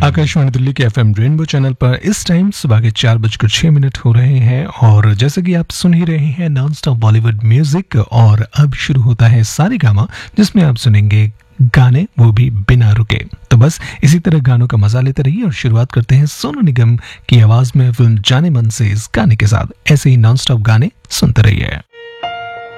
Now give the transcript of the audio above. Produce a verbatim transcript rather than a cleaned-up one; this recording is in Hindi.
आकाशवाणी दिल्ली के एफएम रेनबो चैनल पर इस टाइम सुबह के चार बजकर छह मिनट हो रहे हैं और जैसे कि आप सुन ही रहे हैं नॉन स्टॉप बॉलीवुड म्यूजिक। और अब शुरू होता है सारेगामा, जिसमें आप सुनेंगे गाने, वो भी बिना रुके। तो बस इसी तरह गानों का मजा लेते रहिए और शुरुआत करते हैं सोनू निगम की आवाज में फिल्म जाने मन से इस गाने के साथ। ऐसे ही नॉन स्टॉप गाने सुनते रहिए।